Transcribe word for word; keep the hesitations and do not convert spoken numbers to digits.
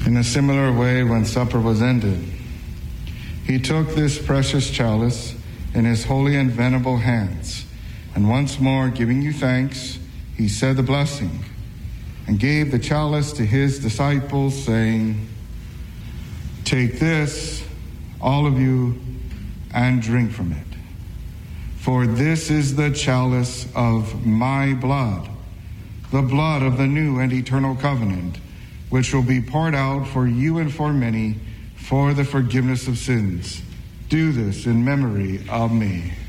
In a similar way, when supper was ended, he took this precious chalice in his holy and venerable hands, and once more giving you thanks, he said the blessing, and gave the chalice to his disciples, saying, "Take this, all of you, and drink from it. For this is the chalice of my blood, the blood of the new and eternal covenant, which will be poured out for you and for many for the forgiveness of sins. Do this in memory of me."